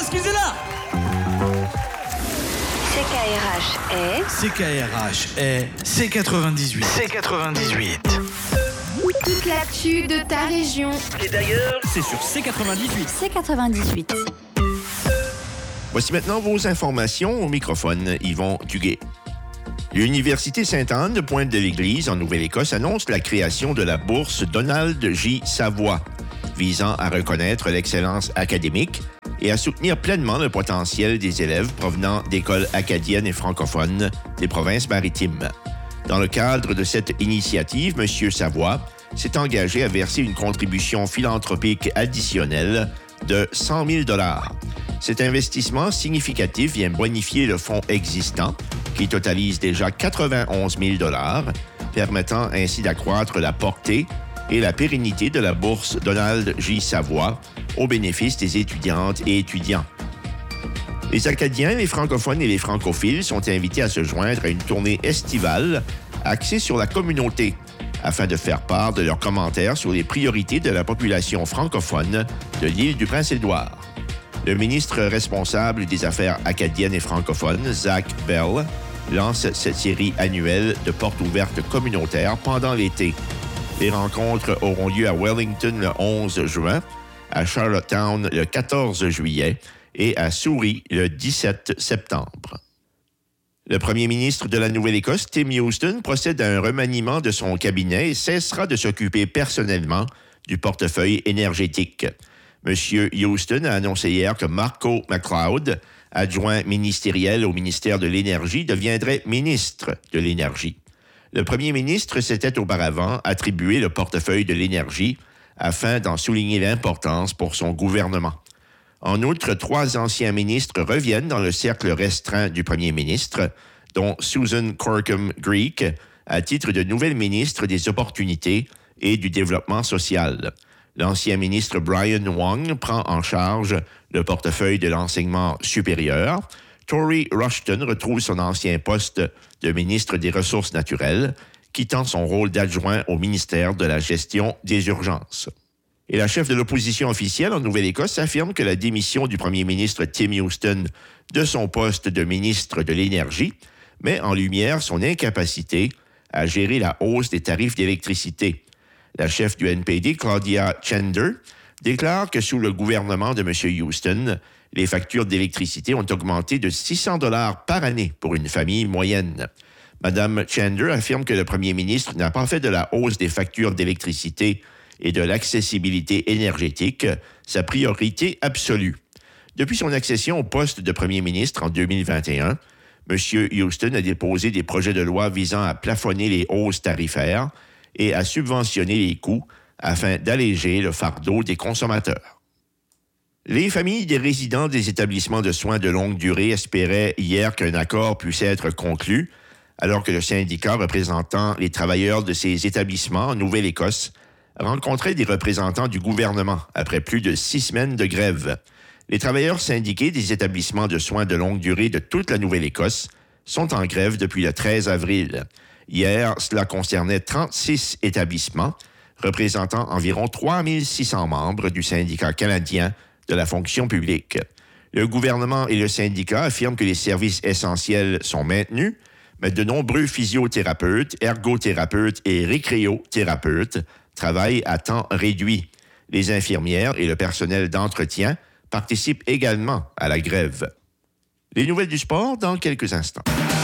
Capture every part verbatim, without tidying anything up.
excusez-la. C K R H est... C K R H est C quatre-vingt-dix-huit. C quatre-vingt-dix-huit. Toute l'actu de ta région. Et d'ailleurs, c'est sur C quatre-vingt-dix-huit. C quatre-vingt-dix-huit. Voici maintenant vos informations. Au microphone, Yvon Duguay. L'Université Sainte-Anne de Pointe-de-l'Église, en Nouvelle-Écosse, annonce la création de la bourse Donald J. Savoie, visant à reconnaître l'excellence académique et à soutenir pleinement le potentiel des élèves provenant d'écoles acadiennes et francophones des provinces maritimes. Dans le cadre de cette initiative, M. Savoie s'est engagé à verser une contribution philanthropique additionnelle de cent mille dollars. Cet investissement significatif vient bonifier le fonds existant, qui totalise déjà quatre-vingt-onze mille dollars, permettant ainsi d'accroître la portée et la pérennité de la bourse Donald J. Savoie au bénéfice des étudiantes et étudiants. Les Acadiens, les francophones et les francophiles sont invités à se joindre à une tournée estivale axée sur la communauté, afin de faire part de leurs commentaires sur les priorités de la population francophone de l'île du Prince-Édouard. Le ministre responsable des Affaires acadiennes et francophones, Zach Bell, lance cette série annuelle de portes ouvertes communautaires pendant l'été. Les rencontres auront lieu à Wellington le onze juin, à Charlottetown le quatorze juillet et à Souris le dix-sept septembre. Le premier ministre de la Nouvelle-Écosse, Tim Houston, procède à un remaniement de son cabinet et cessera de s'occuper personnellement du portefeuille énergétique. M. Houston a annoncé hier que Marco McLeod, adjoint ministériel au ministère de l'Énergie, deviendrait ministre de l'Énergie. Le premier ministre s'était auparavant attribué le portefeuille de l'Énergie afin d'en souligner l'importance pour son gouvernement. En outre, trois anciens ministres reviennent dans le cercle restreint du premier ministre, dont Susan Corkum-Greek, à titre de nouvelle ministre des Opportunités et du Développement social. L'ancien ministre Brian Wong prend en charge le portefeuille de l'enseignement supérieur. Tory Rushton retrouve son ancien poste de ministre des Ressources naturelles, quittant son rôle d'adjoint au ministère de la Gestion des urgences. Et la chef de l'opposition officielle en Nouvelle-Écosse affirme que la démission du premier ministre Tim Houston de son poste de ministre de l'Énergie met en lumière son incapacité à gérer la hausse des tarifs d'électricité. La chef du N P D, Claudia Chender, déclare que sous le gouvernement de M. Houston, les factures d'électricité ont augmenté de six cents dollars par année pour une famille moyenne. Mme Chender affirme que le premier ministre n'a pas fait de la hausse des factures d'électricité et de l'accessibilité énergétique sa priorité absolue. Depuis son accession au poste de premier ministre en deux mille vingt et un, M. Houston a déposé des projets de loi visant à plafonner les hausses tarifaires et à subventionner les coûts afin d'alléger le fardeau des consommateurs. Les familles des résidents des établissements de soins de longue durée espéraient hier qu'un accord puisse être conclu, alors que le syndicat représentant les travailleurs de ces établissements en Nouvelle-Écosse rencontrait des représentants du gouvernement après plus de six semaines de grève. Les travailleurs syndiqués des établissements de soins de longue durée de toute la Nouvelle-Écosse sont en grève depuis le treize avril. Hier, cela concernait trente-six établissements, représentant environ trois mille six cents membres du syndicat canadien de la fonction publique. Le gouvernement et le syndicat affirment que les services essentiels sont maintenus, mais de nombreux physiothérapeutes, ergothérapeutes et récréothérapeutes travaillent à temps réduit. Les infirmières et le personnel d'entretien participent également à la grève. Les nouvelles du sport dans quelques instants.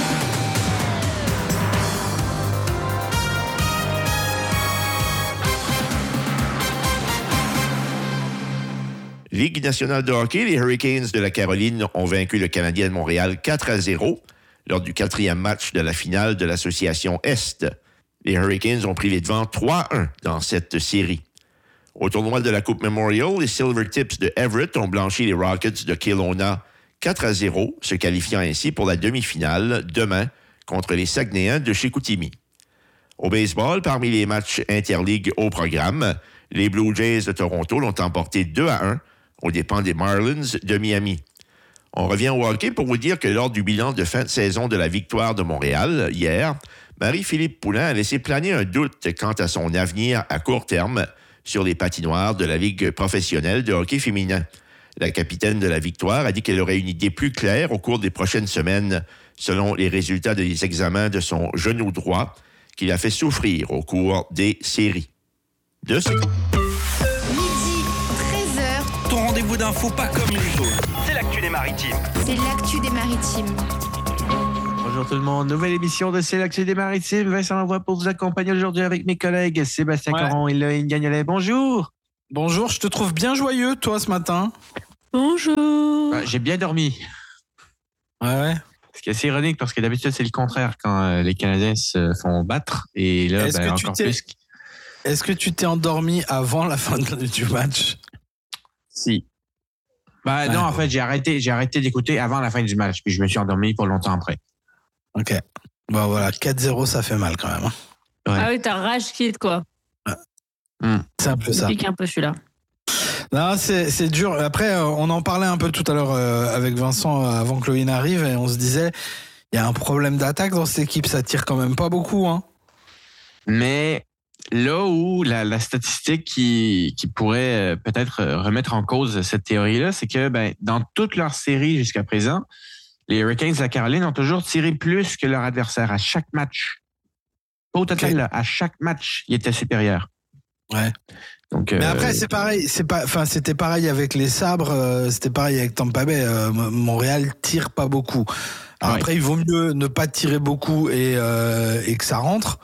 Ligue nationale de hockey, les Hurricanes de la Caroline ont vaincu le Canadien de Montréal quatre à zéro lors du quatrième match de la finale de l'Association Est. Les Hurricanes ont pris les devants trois à un dans cette série. Au tournoi de la Coupe Memorial, les Silvertips de Everett ont blanchi les Rockets de Kelowna quatre à zéro, se qualifiant ainsi pour la demi-finale demain contre les Saguenayens de Chicoutimi. Au baseball, parmi les matchs interligues au programme, les Blue Jays de Toronto l'ont emporté deux à un aux dépens des Marlins de Miami. On revient au hockey pour vous dire que lors du bilan de fin de saison de la Victoire de Montréal, hier, Marie-Philippe Poulin a laissé planer un doute quant à son avenir à court terme sur les patinoires de la Ligue professionnelle de hockey féminin. La capitaine de la Victoire a dit qu'elle aurait une idée plus claire au cours des prochaines semaines, selon les résultats des examens de son genou droit, qui l'a fait souffrir au cours des séries. De ce... Midi, treize heures, Ton rendez-vous d'infos pas comme les autres. C'est l'actu des maritimes. c'est l'actu des maritimes. Bonjour tout le monde, nouvelle émission de C'est l'actu des maritimes. Vincent Lavoie pour vous accompagner aujourd'hui avec mes collègues Sébastien Ouais. Caron et Loïc Gagnolet. Bonjour. Bonjour, je te trouve bien joyeux, toi, ce matin. Bonjour. Ah, j'ai bien dormi. Ouais, ouais. Ce qui est assez ironique parce que d'habitude c'est le contraire quand euh, les Canadiens se font battre. Et là, Est-ce ben, que tu encore t'es- plus. que- Est-ce que tu t'es endormi avant la fin de- du match? Si. Bah Ouais. non, en fait, j'ai arrêté, j'ai arrêté d'écouter avant la fin du match. Puis je me suis endormi pour longtemps après. Ok. Bon, voilà, quatre zéro, ça fait mal quand même. hein. Ouais. Ah oui, t'as rage quitte quoi. C'est un peu ça. Pique un peu celui-là. Non, c'est, c'est dur. Après, euh, on en parlait un peu tout à l'heure euh, avec Vincent euh, avant que Loïc arrive et on se disait, il y a un problème d'attaque dans cette équipe, ça tire quand même pas beaucoup. Hein. Mais là où la, la statistique qui, qui pourrait euh, peut-être euh, remettre en cause cette théorie-là, c'est que ben, dans toute leur série jusqu'à présent, les Hurricanes de la Caroline ont toujours tiré plus que leur adversaire à chaque match. Pas au total, Ok. là, à chaque match, ils étaient supérieurs. Ouais. Donc, Mais euh, après, c'est pareil. C'est pas, enfin, c'était pareil avec les sabres. euh, c'était pareil avec Tampa Bay. euh, M- Montréal tire pas beaucoup. Alors Ouais. après, il vaut mieux ne pas tirer beaucoup et, euh, et que ça rentre.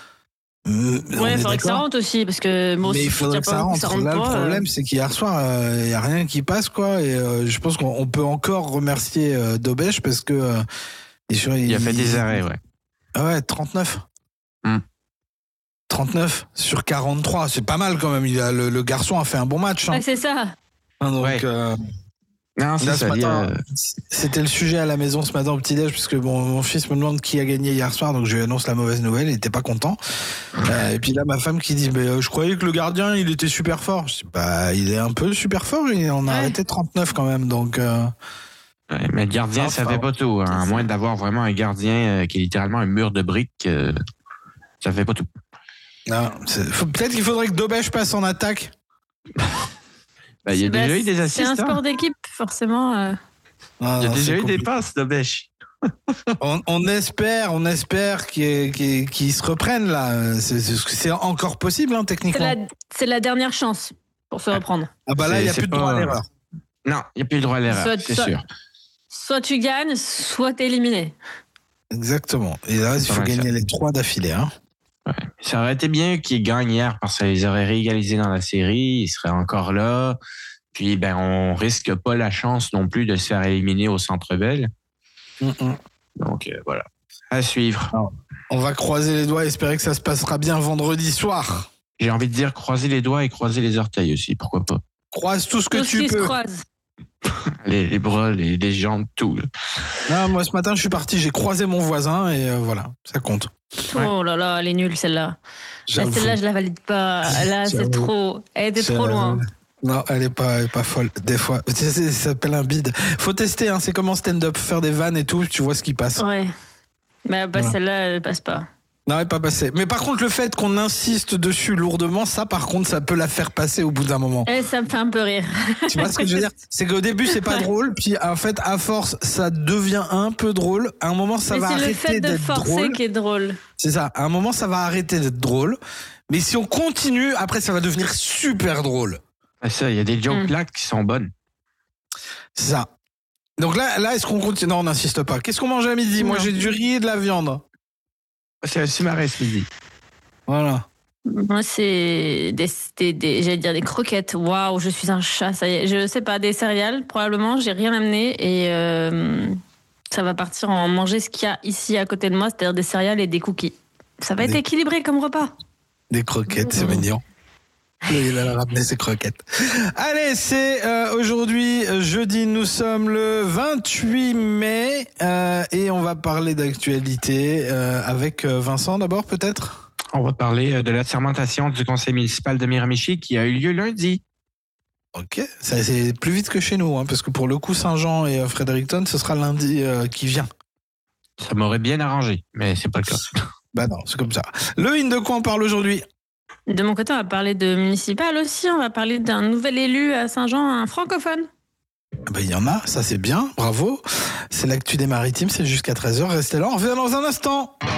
Euh, on Ouais, est il faudrait que ça d'accord. rentre aussi, parce que moi aussi, Mais il je faudrait tiens que ça pas beaucoup, ça rentre. rentre Là, pas. le euh. problème, c'est qu'hier soir, il n'y a rien qui passe, quoi. Et euh, je pense qu'on on peut encore remercier euh, Dobèche parce que euh, il, sur- il a fait il- des arrêts, ouais. Ah ouais, trente-neuf. Hmm. trente-neuf sur quarante-trois, c'est pas mal quand même. Il a, le, le garçon a fait un bon match. Hein. Ouais, c'est ça. Hein, donc, Ouais. euh, Non, c'est là, ce ça. il y a- matin, c'était le sujet à la maison ce matin au petit-déj, puisque bon, mon fils me demande qui a gagné hier soir, donc je lui annonce la mauvaise nouvelle, il était pas content. Euh, et puis là, ma femme qui dit, mais euh, je croyais que le gardien, il était super fort. Je dis, bah, il est un peu super fort, il en a Ouais. arrêté trente-neuf quand même, donc... euh, Ouais, mais le gardien, Ah, ça enfin, fait pas tout. Hein. À moins d'avoir vraiment un gardien euh, qui est littéralement un mur de briques, euh, ça fait pas tout. non, c'est- faut- peut-être qu'il faudrait que Dobèche passe en attaque. Ben, il y a Bah, déjà eu des C'est assists. un hein. sport d'équipe, forcément. euh. Non, Il y a non, déjà c'est eu des compliqué. passes de bêche. On, on espère, on espère qu'ils qu'ils- qu'ils se reprennent là. C'est- C'est c'est encore possible, hein, C'est techniquement. la, c'est la dernière chance pour se reprendre. Ah bah là, C'est- il n'y a c'est plus de droit à pas- l'erreur. Non, il n'y a plus le droit à l'erreur, Soit- c'est soit- sûr. Soit tu gagnes, soit t'es éliminé. Exactement. Et là, il C'est faut pas mal, gagner ça. les trois d'affilée. Hein. Ça aurait été bien qu'ils gagnent hier parce que ça les aurait réégalisés dans la série. Ils seraient encore là. Puis, ben, on risque pas la chance non plus de se faire éliminer au Centre Bell. Mm-mm. Donc, euh, voilà. À suivre. On va croiser les doigts et espérer que ça se passera bien vendredi soir. J'ai envie de dire croiser les doigts et croiser les orteils aussi. Pourquoi pas? Croise tout ce que Tout ce tu qui se peux. croise. Les, les bras, les, les jambes, tout. là. Non, moi, ce matin, je suis parti, j'ai croisé mon voisin et euh, voilà, ça compte. Ouais. Oh là là, elle est nulle celle-là. Là, J'avoue. celle-là, je la valide pas. Là, c'est J'avoue. trop. Elle était trop C'est- loin. Non, elle est pas, elle est pas folle. Des fois, Tu sais, ça s'appelle un bide. Faut tester, hein, c'est comme en stand-up, faire des vannes et tout, tu vois ce qui passe. Ouais. Mais bah, Voilà. celle-là, elle passe pas. Non, elle est pas passée. Mais par contre, le fait qu'on insiste dessus lourdement, ça, par contre, ça peut la faire passer au bout d'un moment. Et ça me fait un peu rire. Tu vois ce que je veux dire? C'est qu'au début, c'est pas drôle, puis en fait, à force, ça devient un peu drôle. À un moment, ça Mais va c'est le arrêter fait de d'être forcer drôle. qui est drôle. C'est ça. À un moment, ça va arrêter d'être drôle. Mais si on continue, après, ça va devenir super drôle. Ah, ça, il y a des jokes Mm. là qui sont bonnes. C'est ça. Donc là, là, est-ce qu'on continue? Non, on n'insiste pas. Qu'est-ce qu'on mange à midi? Moi, Non. j'ai du riz et de la viande. C'est un sumaré ce midi. Voilà. Moi, c'est des, des, des- j'allais dire des croquettes. Waouh, je suis un chat. Ça y est. Je sais pas, des céréales, probablement. J'ai rien amené et euh, ça va partir en manger ce qu'il y a ici à côté de moi, c'est-à-dire des céréales et des cookies. Ça va être Des- équilibré comme repas. Des croquettes, c'est Mmh. mignon. Il a ramené ses croquettes. Allez, c'est euh, aujourd'hui, euh, jeudi, nous sommes le vingt-huit mai euh, et on va parler d'actualité euh, avec euh, Vincent d'abord peut-être. On va parler euh, de la sermentation du conseil municipal de Miramichi qui a eu lieu lundi. Ok, ça c'est plus vite que chez nous, hein, parce que pour le coup Saint-Jean et euh, Fredericton, ce sera lundi euh, qui vient. Ça m'aurait bien arrangé, mais c'est pas le cas. Bah non, c'est comme ça. Loïc, de quoi on parle aujourd'hui? De mon côté, on va parler de municipal aussi. On va parler d'un nouvel élu à Saint-Jean, un francophone. Ben, il y en a, ça c'est bien, bravo. C'est l'actu des maritimes, c'est jusqu'à treize heures. Restez là, on revient dans un instant.